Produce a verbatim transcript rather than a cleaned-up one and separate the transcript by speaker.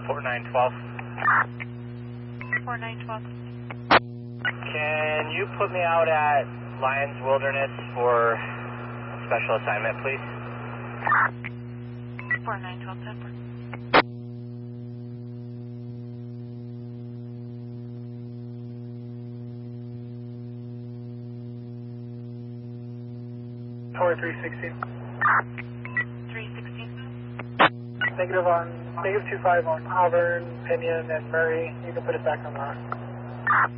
Speaker 1: four nine one two.
Speaker 2: four nine one two.
Speaker 1: Can you put me out at Lions Wilderness for special assignment, please?
Speaker 2: four nine one two, Pepper.
Speaker 3: Tower three sixteen.
Speaker 2: three sixteen.
Speaker 3: Negative on, negative two five on Auburn, Pinion, and Murray. You can put it back on that.